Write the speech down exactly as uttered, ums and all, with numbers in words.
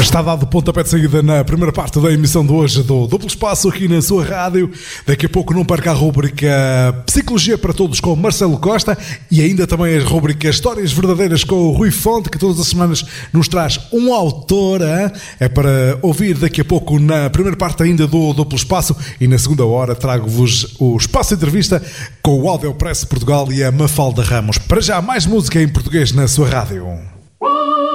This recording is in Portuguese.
Está dado o pontapé de saída na primeira parte da emissão de hoje do Duplo Espaço aqui na sua rádio. Daqui a pouco não perca a rubrica Psicologia para Todos com Marcelo Costa e ainda também as rubricas Histórias Verdadeiras com o Rui Fonte, que todas as semanas nos traz um autor. Hein? É para ouvir daqui a pouco na primeira parte ainda do Duplo Espaço, e na segunda hora trago-vos o Espaço de Entrevista com o Audiopress Portugal e a Mafalda Ramos. Para já, mais música em português na sua rádio.